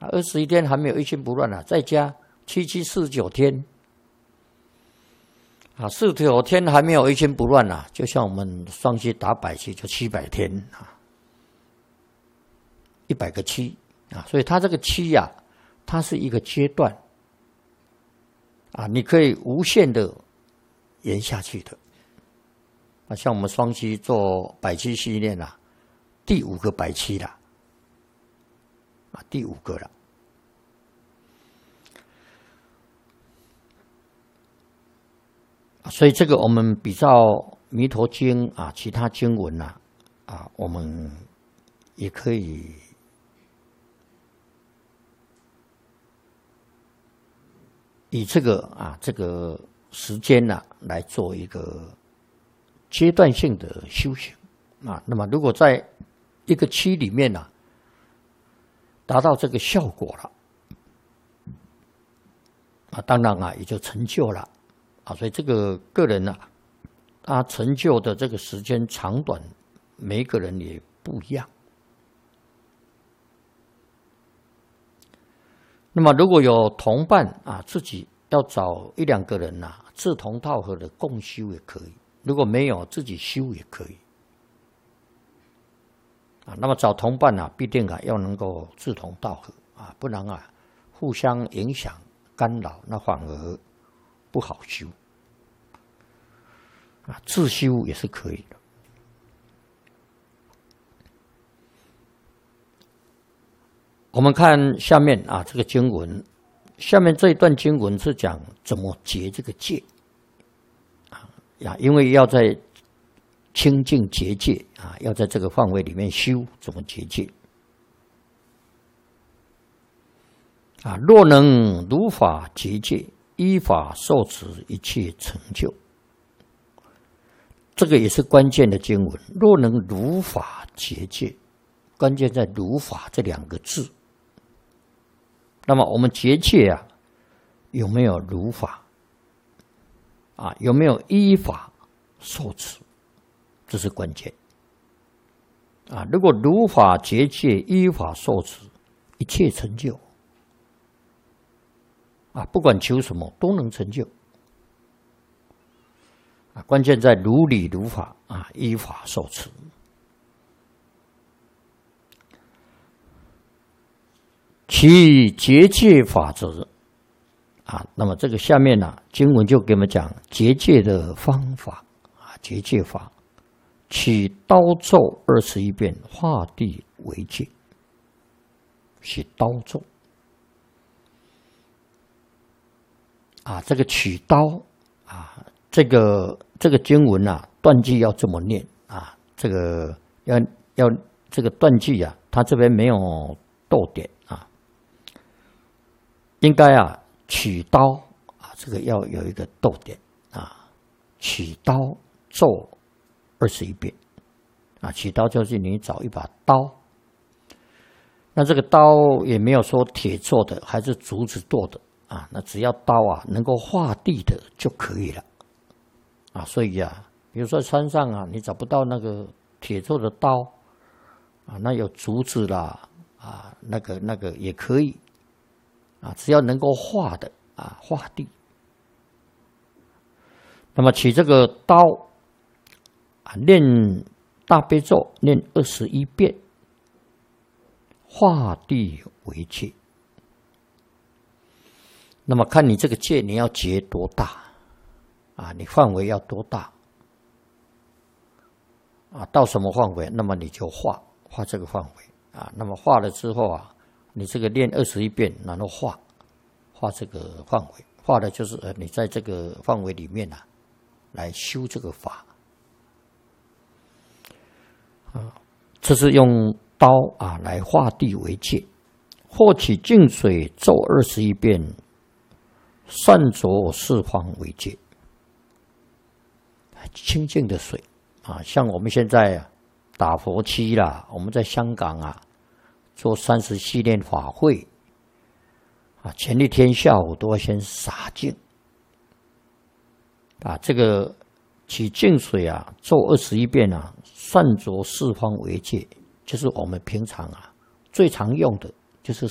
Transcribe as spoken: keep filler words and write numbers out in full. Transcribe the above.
啊，二十一天还没有一心不乱啊，再加七七四十九天，啊，四十九天还没有一心不乱啊，就像我们双七打百七就七百天啊，一百个七啊，所以它这个七呀、啊，它是一个阶段啊，你可以无限的延下去的。啊，像我们双七做百七系列啦，第五个百七啦，啊，第五个了。所以这个我们比照《弥陀经》啊，其他经文呐，啊，我们也可以以这个啊这个时间呐、啊、来做一个阶段性的修行啊。那么如果在一个期里面呢、啊，达到这个效果了，啊，当然啊也就成就了。啊，所以这个个人啊，他成就的这个时间长短，每一个人也不一样。那么如果有同伴啊，自己要找一两个人啊，志同道合的共修也可以；如果没有，自己修也可以。啊，那么找同伴啊，必定啊要能够志同道合啊，不然啊互相影响干扰，那反而不好修啊，自修也是可以的。我们看下面啊，这个经文，下面这一段经文是讲怎么结这个戒啊呀，因为要在清净结戒啊，要在这个范围里面修，怎么结戒啊？若能如法结戒，依法受持，一切成就。这个也是关键的经文。若能如法结戒，关键在如法这两个字。那么我们结戒啊，有没有如法啊？有没有依法受持？这是关键啊！如果如法结戒，依法受持，一切成就啊！不管求什么都能成就啊！关键在如理如法啊，依法受持。其结戒法则啊，那么这个下面呢、啊，经文就给我们讲结戒的方法啊，结戒法。取刀咒二十一遍，画地为戒。取刀咒啊，这个取刀啊，这个这个经文啊，断句要这么念啊，这个要要这个断句啊，它这边没有逗点啊，应该啊取刀啊，这个要有一个逗点啊，取刀咒二十一遍啊，取刀就是你找一把刀，那这个刀也没有说铁做的，还是竹子做的啊，那只要刀啊能够画地的就可以了啊。所以啊，比如说山上啊，你找不到那个铁做的刀啊，那有竹子啦啊，那个那个也可以啊，只要能够画的啊，画地。那么取这个刀啊，念大悲咒，念二十一遍，画地为戒。那么看你这个戒你要结多大啊？你范围要多大啊？到什么范围，那么你就画画这个范围啊。那么画了之后啊，你这个念二十一遍，然后画画这个范围，画的就是呃你在这个范围里面啊，来修这个法。啊，这是用刀啊来画地为戒，或取净水咒二十一遍，善着四方为戒。清净的水啊，像我们现在啊打佛七啦，我们在香港啊做三十系列法会啊，前一天下午都要先洒净啊，这个取净水啊，咒二十一遍啊，善着四方为戒，就是我们平常啊最常用的，就是